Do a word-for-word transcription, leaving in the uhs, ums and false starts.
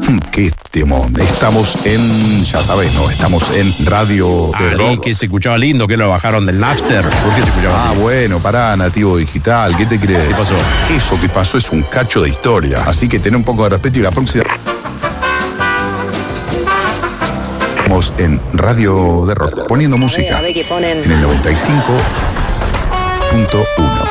Qué temón. Estamos en, ya sabes, ¿no? Estamos en Radio de Ah, Rock. que se escuchaba lindo, que lo bajaron del Napster. ¿Por qué se escuchaba Ah, así? bueno, pará, Nativo Digital. ¿Qué te crees? ¿Qué pasó? Eso que pasó es un cacho de historia. Así que ten un poco de respeto y la próxima... Estamos en Radio de Rock, poniendo música A ver qué ponen. en el noventa y cinco punto uno.